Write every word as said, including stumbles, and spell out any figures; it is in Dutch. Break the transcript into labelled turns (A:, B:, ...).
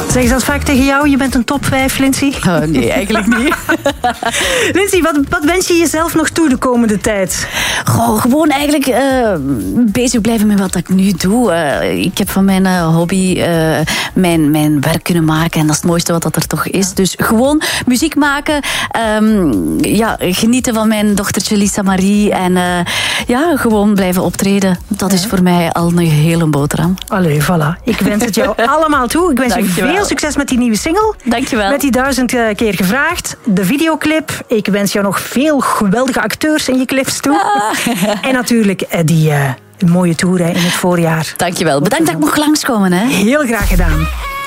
A: Zeggen ze dat vaak tegen jou? Je bent een top vijf, Lindsay?
B: Oh, nee, eigenlijk niet.
A: Lindsay, wat, wat wens je jezelf nog toe de komende tijd?
B: Goh, gewoon eigenlijk uh, bezig blijven met wat ik nu doe. Uh, ik heb van mijn uh, hobby uh, mijn, mijn werk kunnen maken. En dat is het mooiste wat dat er toch is. Dus gewoon muziek maken. Um, ja, genieten van mijn dochtertje Lisa Marie. En uh, ja, gewoon blijven optreden. Dat is voor mij al een hele boterham.
A: Allee, voilà. Ik wens het jou allemaal toe. Ik wens
B: Dankjewel.
A: je veel succes met die nieuwe single.
B: Dankjewel.
A: Met die duizend keer gevraagd. De videoclip. Ik wens jou nog veel geweldige acteurs in je clips toe. Ah. En natuurlijk die uh, mooie tour hè, in het voorjaar.
B: Dankjewel. Bedankt dat ik mocht langskomen. Hè.
A: Heel graag gedaan.